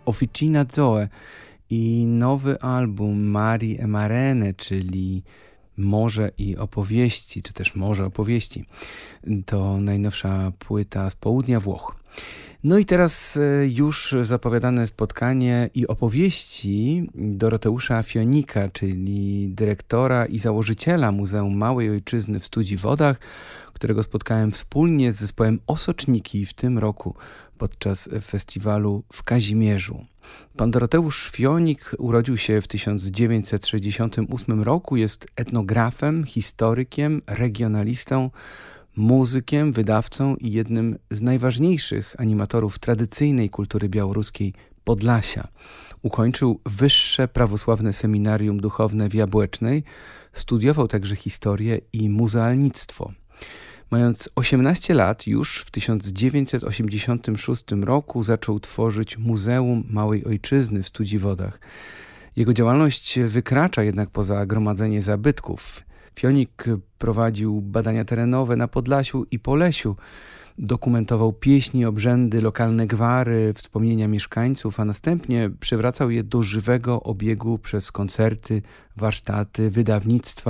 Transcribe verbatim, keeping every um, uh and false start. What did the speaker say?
Officina Zoe i nowy album Mari e Marene, czyli Morze i opowieści, czy też Morze opowieści. To najnowsza płyta z południa Włoch. No i teraz już zapowiadane spotkanie i opowieści Doroteusza Fionika, czyli dyrektora i założyciela Muzeum Małej Ojczyzny w Studzi-Wodach, którego spotkałem wspólnie z zespołem Osoczniki w tym roku podczas festiwalu w Kazimierzu. Pan Doroteusz Fionik urodził się w tysiąc dziewięćset sześćdziesiątym ósmym roku, jest etnografem, historykiem, regionalistą, muzykiem, wydawcą i jednym z najważniejszych animatorów tradycyjnej kultury białoruskiej Podlasia. Ukończył Wyższe Prawosławne Seminarium Duchowne w Jabłecznej, studiował także historię i muzealnictwo. Mając osiemnaście lat, już w tysiąc dziewięćset osiemdziesiątym szóstym roku zaczął tworzyć Muzeum Małej Ojczyzny w Studzi-Wodach. Jego działalność wykracza jednak poza gromadzenie zabytków. Fionik prowadził badania terenowe na Podlasiu i Polesiu, dokumentował pieśni, obrzędy, lokalne gwary, wspomnienia mieszkańców, a następnie przywracał je do żywego obiegu przez koncerty, warsztaty, wydawnictwa